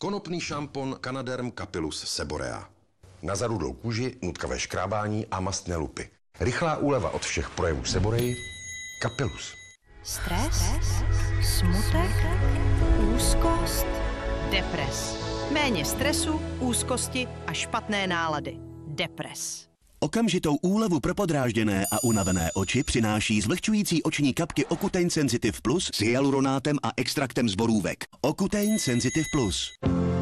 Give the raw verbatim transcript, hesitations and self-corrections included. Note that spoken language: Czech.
Konopný šampon Canaderm Capillus Seborea. Na zarudlou kůži, nutkavé škrábání a mastné lupy. Rychlá úleva od všech projevů Seboreji. Capillus. Stres, smutek, úzkost, depres. Méně stresu, úzkosti a špatné nálady. Depres. Okamžitou úlevu pro podrážděné a unavené oči přináší zvlhčující oční kapky Ocutein Sensitive Plus s hyaluronátem a extraktem z borůvek. Ocutein Sensitive Plus.